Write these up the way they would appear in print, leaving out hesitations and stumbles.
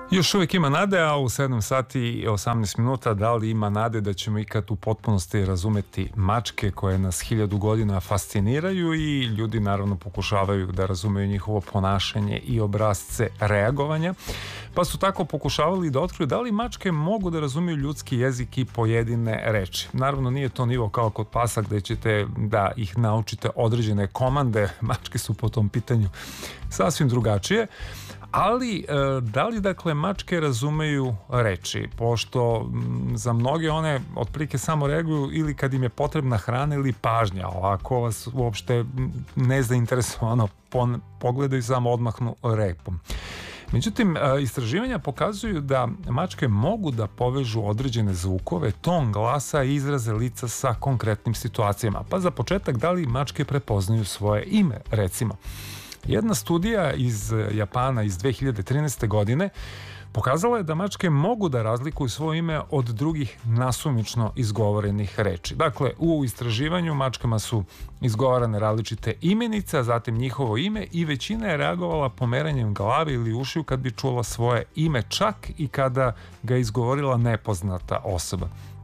Još uvijek ima nade, a u 7 sati i 18 minuta da li ima nade da ćemo ikad u potpunosti razumeti mačke koje nas 1000 godina fasciniraju i ljudi naravno pokušavaju da razumeju njihovo ponašanje i obrasce reagovanja, pa su tako pokušavali da otkriju da li mačke mogu da razumiju ljudski jezik i pojedine reči. Naravno nije to nivo kao kod pasa gde ćete da ih naučite određene komande, mačke su po tom pitanju sasvim drugačije. Ali, da li dakle mačke razumeju reči? Pošto za mnoge one otprilike samo reaguju ili kad im je potrebna hrana ili pažnja. Ovako vas uopšte nezainteresovano pogledaju, samo odmahnu repom. Međutim, istraživanja pokazuju da mačke mogu da povežu određene zvukove, ton glasa i izraze lica sa konkretnim situacijama. Pa za početak, da li mačke prepoznaju svoje ime, recimo? Jedna studija iz Japana iz 2013. godine pokazala je da mačke mogu da razlikuju svoje ime od drugih nasumično izgovorenih reči. Dakle, u istraživanju mačkama su izgovarane različite imenice, a zatim njihovo ime i većina je reagovala pomeranjem glave ili ušiju kad bi čula svoje ime, čak i kada ga izgovorila nepoznata osoba.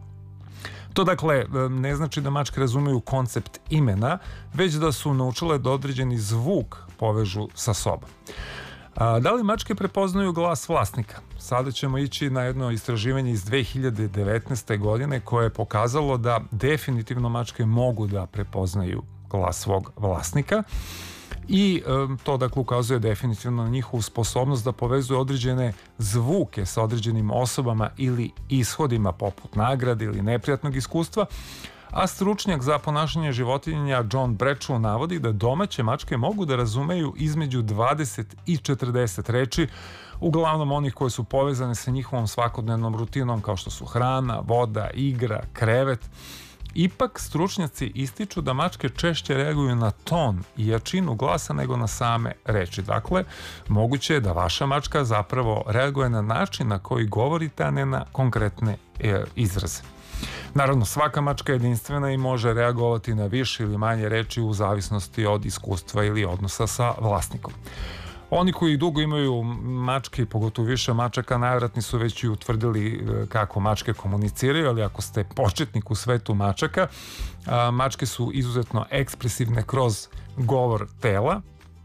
To dakle ne znači da mačke razumeju koncept imena, već da su naučile da određeni zvuk povežu sa sobom. Da li mačke prepoznaju glas vlasnika? Sada ćemo ići na jedno istraživanje iz 2019. godine koje je pokazalo da definitivno mačke mogu da prepoznaju glas svog vlasnika. I to dakle ukazuje definitivno na njihovu sposobnost da povezuju određene zvuke sa određenim osobama ili ishodima poput nagrade ili neprijatnog iskustva, a stručnjak za ponašanje životinja John Bradshaw navodi da domaće mačke mogu da razumeju između 20 i 40 reči, uglavnom onih koje su povezane sa njihovom svakodnevnom rutinom kao što su hrana, voda, igra, krevet. Ipak, stručnjaci ističu da mačke češće reaguju na ton i jačinu glasa nego na same reči. Dakle, moguće je da vaša mačka zapravo reaguje na način na koji govorite, a ne na konkretne izraze. Naravno, svaka mačka je jedinstvena i može reagovati na više ili manje reči u zavisnosti od iskustva ili odnosa sa vlasnikom. Oni koji dugo imaju mačke, pogotovo više mačaka, najvjerojatnije su već i utvrdili kako mačke komuniciraju, ali ako ste početnik u svetu mačaka, mačke su izuzetno ekspresivne kroz govor tela,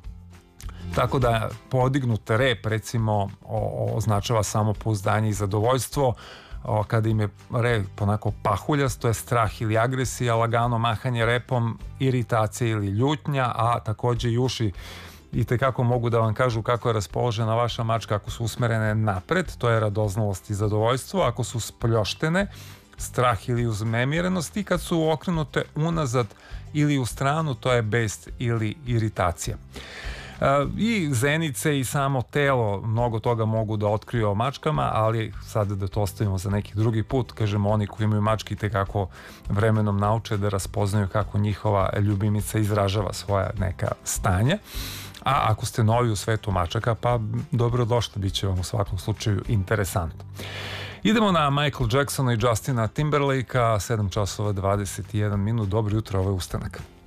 tako da podignut rep recimo označava samopouzdanje i zadovoljstvo. Kada im je rep onako pahuljast, to je strah ili agresija, lagano mahanje repom, iritacija ili ljutnja, a takođe i uši i tekako mogu da vam kažu kako je raspoložena vaša mačka. Ako su usmerene napred, to je radoznalost i zadovoljstvo. Ako su spljoštene, strah ili uznemirenost, i kad su okrenute unazad ili u stranu, to je bes ili iritacija. I zenice i samo telo mnogo toga mogu da otkriju o mačkama, ali sada da to ostavimo za neki drugi put. Kažemo, oni koji imaju mačke tekako vremenom nauče da raspoznaju kako njihova ljubimica izražava svoja neka stanja. A ako ste novi u svetu mačaka, pa dobrodošli, bit će vam u svakom slučaju interesantno. Idemo na Michael Jacksona i Justina Timberlakea, 7 časova 21 minut. Dobro jutro, ovo je Ustanak.